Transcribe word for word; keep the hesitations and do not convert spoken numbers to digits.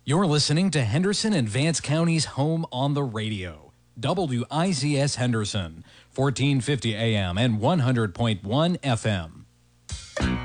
You're listening to Henderson and Vance County's home on the radio. W I Z S Henderson, fourteen fifty A M and one hundred point one F M.